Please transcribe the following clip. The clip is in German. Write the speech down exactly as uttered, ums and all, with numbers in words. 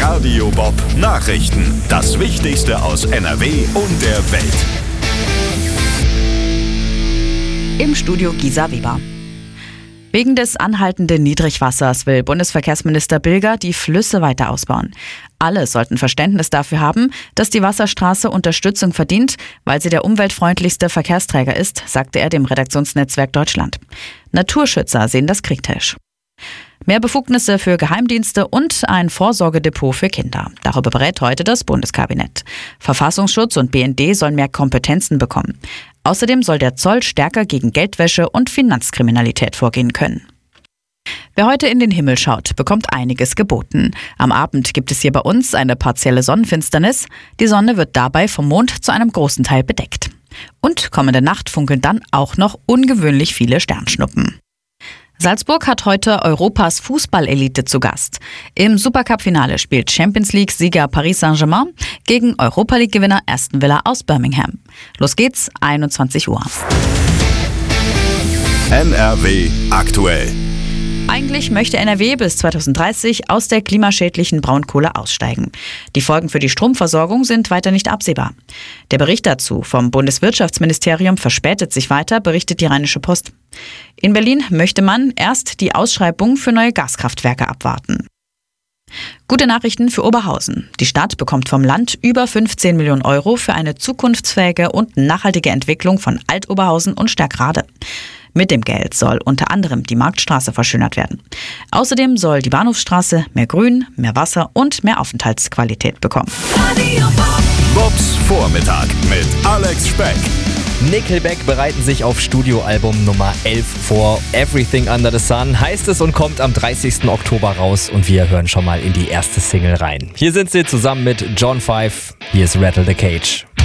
Radio Bob Nachrichten. Das Wichtigste aus N R W und der Welt. Im Studio Gisa Weber. Wegen des anhaltenden Niedrigwassers will Bundesverkehrsminister Bilger die Flüsse weiter ausbauen. Alle sollten Verständnis dafür haben, dass die Wasserstraße Unterstützung verdient, weil sie der umweltfreundlichste Verkehrsträger ist, sagte er dem Redaktionsnetzwerk Deutschland. Naturschützer sehen das kritisch. Mehr Befugnisse für Geheimdienste und ein Vorsorgedepot für Kinder. Darüber berät heute das Bundeskabinett. Verfassungsschutz und B N D sollen mehr Kompetenzen bekommen. Außerdem soll der Zoll stärker gegen Geldwäsche und Finanzkriminalität vorgehen können. Wer heute in den Himmel schaut, bekommt einiges geboten. Am Abend gibt es hier bei uns eine partielle Sonnenfinsternis. Die Sonne wird dabei vom Mond zu einem großen Teil bedeckt. Und kommende Nacht funkeln dann auch noch ungewöhnlich viele Sternschnuppen. Salzburg hat heute Europas Fußballelite zu Gast. Im Supercup-Finale spielt Champions-League-Sieger Paris Saint-Germain gegen Europa-League-Gewinner Aston Villa aus Birmingham. Los geht's, einundzwanzig Uhr. N R W aktuell. Eigentlich möchte N R W bis zweitausenddreißig aus der klimaschädlichen Braunkohle aussteigen. Die Folgen für die Stromversorgung sind weiter nicht absehbar. Der Bericht dazu vom Bundeswirtschaftsministerium verspätet sich weiter, berichtet die Rheinische Post. In Berlin möchte man erst die Ausschreibung für neue Gaskraftwerke abwarten. Gute Nachrichten für Oberhausen. Die Stadt bekommt vom Land über fünfzehn Millionen Euro für eine zukunftsfähige und nachhaltige Entwicklung von Alt-Oberhausen und Stärkrade. Mit dem Geld soll unter anderem die Marktstraße verschönert werden. Außerdem soll die Bahnhofsstraße mehr Grün, mehr Wasser und mehr Aufenthaltsqualität bekommen. Bobs Vormittag mit Alex Speck. Nickelback bereiten sich auf Studioalbum Nummer elf vor. Everything Under the Sun heißt es und kommt am dreißigsten Oktober raus. Und wir hören schon mal in die erste Single rein. Hier sind sie zusammen mit John Five. Hier ist Rattle the Cage.